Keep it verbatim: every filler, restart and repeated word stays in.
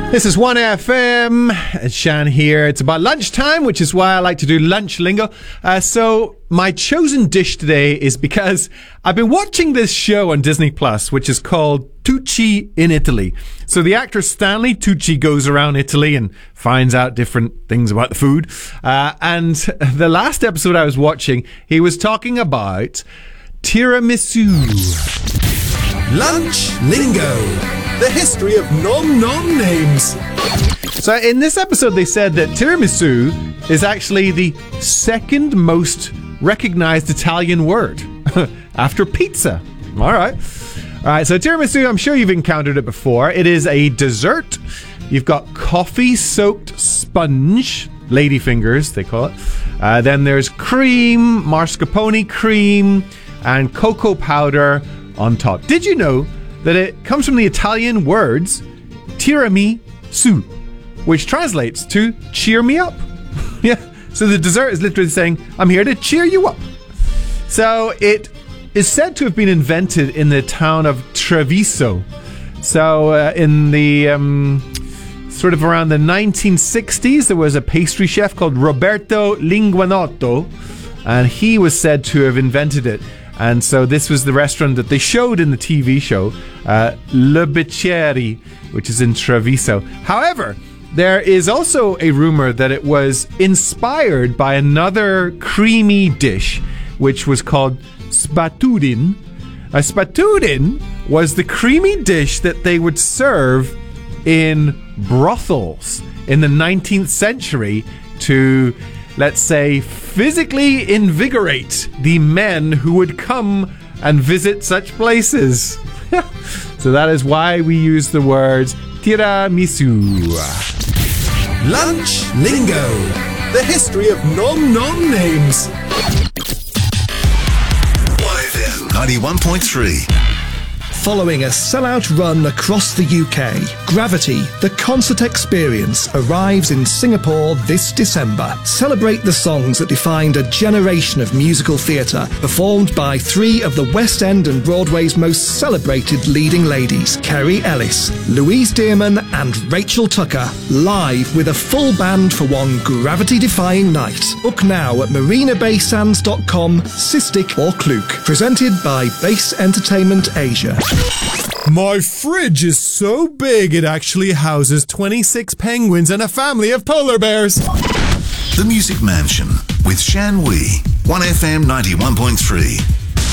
This is one F M. It's Shan here. It's about lunchtime, which is why I like to do lunch lingo. Uh, so my chosen dish today is because I've been watching this show on Disney Plus, which is called Tucci in Italy. So the actor Stanley Tucci goes around Italy and finds out different things about the food. Uh, and the last episode I was watching, he was talking about tiramisu. Lunch lingo. The history of nom-nom names. So in this episode, they said that tiramisu is actually the second most recognized Italian word after pizza. All right. All right. So tiramisu, I'm sure you've encountered it before. It is a dessert. You've got coffee-soaked sponge, ladyfingers, they call it. Uh, then there's cream, mascarpone cream, and cocoa powder on top. Did you know that it comes from the Italian words tiramisu, which translates to cheer me up? Yeah. So the dessert is literally saying, I'm here to cheer you up. So it is said to have been invented in the town of Treviso. So uh, in the um, sort of around the nineteen sixties, there was a pastry chef called Roberto Linguanotto, and he was said to have invented it. And so this was the restaurant that they showed in the T V show, uh, Le Bicchieri, which is in Treviso. However, there is also a rumor that it was inspired by another creamy dish, which was called spatudin. A spatudin was the creamy dish that they would serve in brothels in the nineteenth century to, let's say, physically invigorate the men who would come and visit such places. So that is why we use the words tiramisu. Lunch lingo. The history of nom-nom names. Y F M ninety-one point three. Following a sellout run across the U K, Gravity, the concert experience, arrives in Singapore this December. Celebrate the songs that defined a generation of musical theatre, performed by three of the West End and Broadway's most celebrated leading ladies, Kerry Ellis, Louise Dearman and Rachel Tucker, live with a full band for one gravity-defying night. Book now at marina bay sands dot com, Cystic or Klook. Presented by Base Entertainment Asia. My fridge is so big it actually houses twenty-six penguins and a family of polar bears. The Music Mansion with Shan Wee. one F M ninety-one point three.